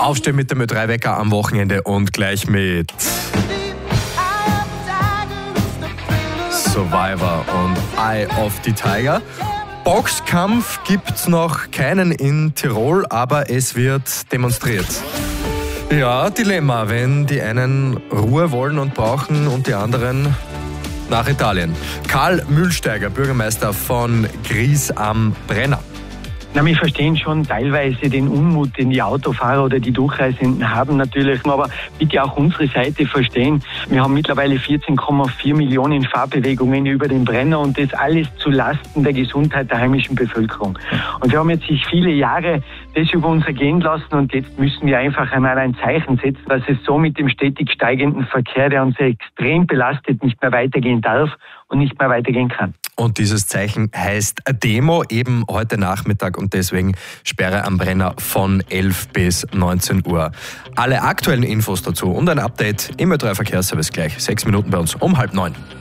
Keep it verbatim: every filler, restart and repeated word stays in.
Aufstehen mit dem Ö drei Wecker am Wochenende und gleich mit Survivor und Eye of the Tiger. Boxkampf gibt's noch keinen in Tirol, aber es wird demonstriert. Ja, Dilemma, wenn die einen Ruhe wollen und brauchen und die anderen nach Italien. Karl Mühlsteiger, Bürgermeister von Gries am Brenner. Na, wir verstehen schon teilweise den Unmut, den die Autofahrer oder die Durchreisenden haben natürlich, aber bitte auch unsere Seite verstehen. Wir haben mittlerweile vierzehn Komma vier Millionen Fahrbewegungen über den Brenner und das alles zu Lasten der Gesundheit der heimischen Bevölkerung. Und wir haben jetzt sich viele Jahre das über uns ergehen lassen und jetzt müssen wir einfach einmal ein Zeichen setzen, dass es so mit dem stetig steigenden Verkehr, der uns extrem belastet, nicht mehr weitergehen darf und nicht mehr weitergehen kann. Und dieses Zeichen heißt Demo, eben heute Nachmittag und deswegen Sperre am Brenner von elf bis neunzehn Uhr. Alle aktuellen Infos dazu und ein Update im Ö drei Verkehrsservice gleich sechs Minuten bei uns um halb neun.